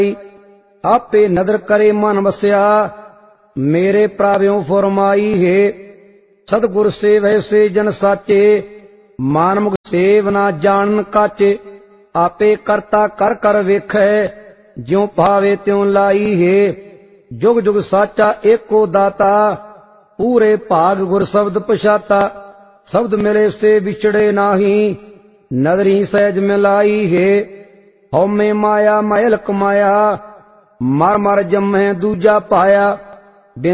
आपे नदर करे मन बसया, मेरे प्राव्यों फरमाई है। सतगुर से वैसे जन साचे, मानमुख सेव ना जान काचे। आपे करता कर कर वेखै, ज्यों भावे त्यों लाई है। जुग जुग साचा एको दाता, पूरे भाग गुर शब्द पछाता। शब्द मिले से बिछड़े नाही, नदरी सहज मिलाई है। हौ में माया मैल कमाया, मर मर जम्मै दूजा पाया।